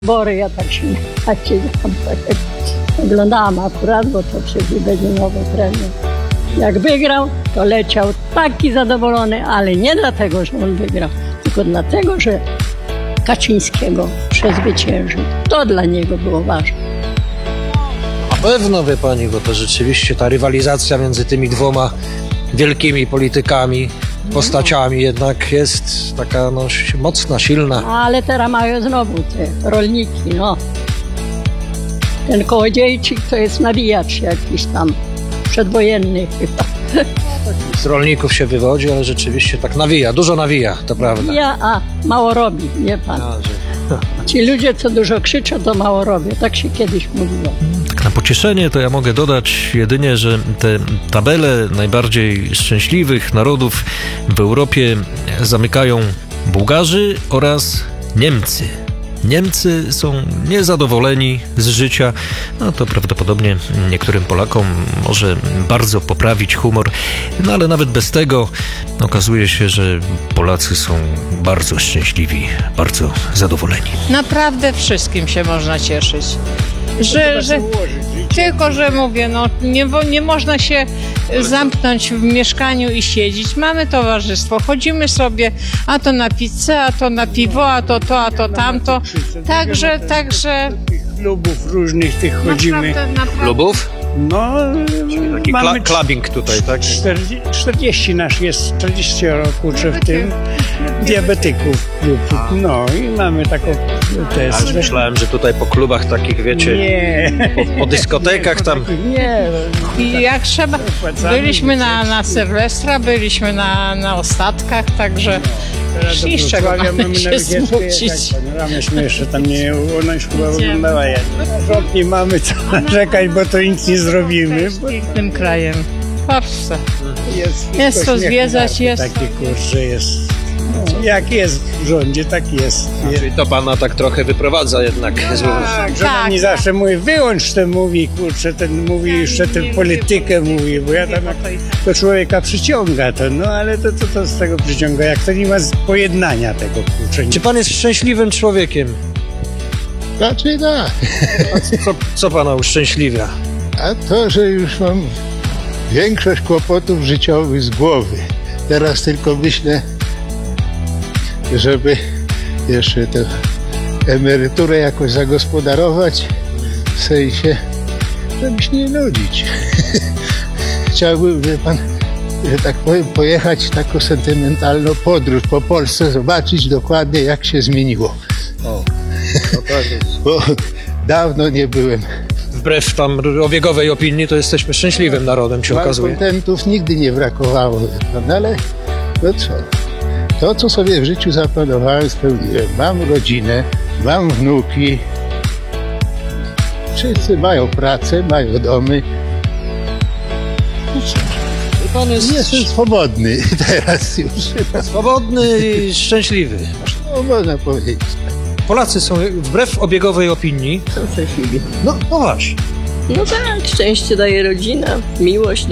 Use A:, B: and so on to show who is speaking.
A: Bory, ja tak się oglądałam akurat, bo to przecież będzie nowy premier. Jak wygrał, to leciał taki zadowolony, ale nie dlatego, że on wygrał, tylko dlatego, że Kaczyńskiego przezwyciężył. To dla niego było ważne.
B: Na pewno, wie pani, bo to rzeczywiście ta rywalizacja między tymi dwoma wielkimi politykami, postaciami jednak jest taka mocna, silna.
A: Ale teraz mają znowu te rolniki, no. Ten Kołodziejczyk to jest nawijacz jakiś tam, przedwojenny chyba.
B: Z rolników się wywodzi, ale rzeczywiście tak nawija, dużo nawija, to prawda.
A: A mało robi, nie pan. Ci ludzie, co dużo krzyczą, to mało robią. Tak się kiedyś mówiło.
C: Tak na pocieszenie to ja mogę dodać jedynie, że te tabele najbardziej szczęśliwych narodów w Europie zamykają Bułgarzy oraz Niemcy. Niemcy są niezadowoleni z życia, no to prawdopodobnie niektórym Polakom może bardzo poprawić humor, no ale nawet bez tego okazuje się, że Polacy są bardzo szczęśliwi, bardzo zadowoleni.
D: Naprawdę wszystkim się można cieszyć. Tylko, że mówię, no nie można się zamknąć w mieszkaniu i siedzieć. Mamy towarzystwo, chodzimy sobie, a to na pizzę, a to na piwo, a to tamto. Także
E: Klubów różnych tych chodzimy.
D: naprawdę.
B: Klubów?
E: No,
B: Taki
E: mamy
B: clubbing tutaj, tak?
E: 40 nasz jest, 40 roku, czy w tym diabetyków klub. No i mamy taką też.
B: Ale myślałem, że tutaj po klubach takich, wiecie,
E: Nie.
B: po dyskotekach tam.
E: Nie.
D: I jak trzeba, byliśmy na Sylwestra, byliśmy na ostatkach, także i z czego mamy się smucić.
E: Myśmy jeszcze tam nie, ona już chyba oglądała nie mamy co narzekać, bo to nic nie zrobimy.
D: Pięknym krajem, w Polsce. Jest to
E: śmiechu
D: zwiedzać,
E: warte
D: jest
E: taki kurczę jest. No, jak jest w rządzie, tak jest.
B: Czyli to pana tak trochę wyprowadza jednak z Łodzi.
E: Żona mi zawsze mówi, wyłącz ten mówi, kurczę, ten mówi jeszcze tę politykę mówi, bo ja tam jak to człowieka przyciąga to, no ale to z tego przyciąga, jak to nie ma pojednania tego, kurczę.
B: Czy pan jest szczęśliwym człowiekiem?
F: Raczej tak.
B: Co pana uszczęśliwia?
F: A to, że już mam większość kłopotów życiowych z głowy. Teraz tylko myślę, żeby jeszcze tę emeryturę jakoś zagospodarować, w sensie, żeby się nie nudzić. Chciałbym, wie pan, że tak powiem, pojechać w taką sentymentalną podróż po Polsce, zobaczyć dokładnie, jak się zmieniło.
B: O, no tak jest.
F: Bo dawno nie byłem.
B: Wbrew tam obiegowej opinii, to jesteśmy szczęśliwym narodem, się okazuje.
F: Malkontentów nigdy nie brakowało, wie pan, ale no co? To, co sobie w życiu zaplanowałem, spełniłem. Mam rodzinę, mam wnuki. Wszyscy mają pracę, mają domy. No co?
B: Pan jest
F: Jestem swobodny teraz już.
B: swobodny i szczęśliwy.
F: No, można powiedzieć.
B: Polacy są wbrew obiegowej opinii.
G: Są szczęśliwi.
B: No właśnie.
G: No tak, szczęście daje rodzina, miłość